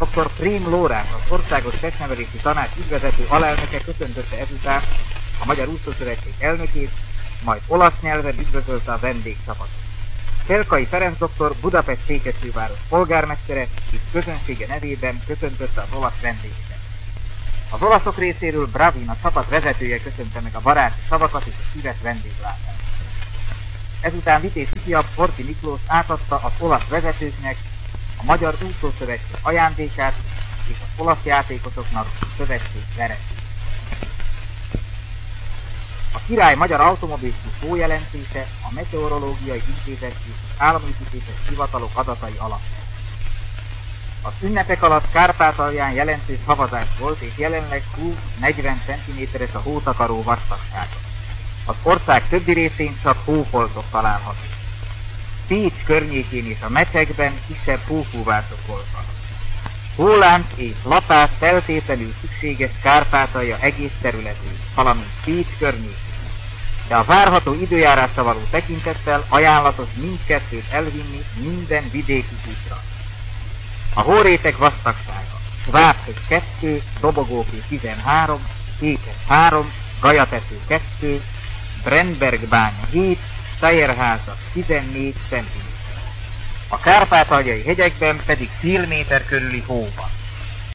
Dr. Prém Lórás, az Országos Testnevelési Tanács ügyvezető alelnöke köszöntötte ezután a Magyar Úszószövetség elnökét, majd olasz nyelven üdvözölte a vendégcsapatot. Felkai Ferenc doktor Budapest székesfőváros polgármestere és közönsége nevében köszöntötte az olasz vendégeket. Az olaszok részéről Bravin, a csapat vezetője köszönte meg a baráti szavakat és a szíves vendéglátást. Ezután Vitéz ifjabb Horthy Miklós átadta az olasz vezetőknek a Magyar Úszószövetség ajándékát és az olasz játékosoknak a szövetség veretét. A Király Magyar Automobilklub jelentése a Meteorológiai Intézet és az Államépítési Hivatalok adatai alapján. Az ünnepek alatt Kárpátalján jelentős havazás volt, és jelenleg 20-40 cm-es a hótakaró vastagsága. Az ország többi részén csak hófoltok található. Pécs környékén és a Mecsekben kisebb hófúvások voltak. Hólánc és latás feltétlenül szükséges Kárpátalja egész területén, valamint Pécs környékén. De a várható időjárásra való tekintettel ajánlatos mindkettőt elvinni minden vidéki útra. A hóréteg vastagsága: Svábhöz 2, Dobogókő 13, Pécses 3, Galyatető 2, Brennbergbánya 7, Szájerháza 14 cm. A kárpátaljai hegyekben pedig fél méter körüli hó van.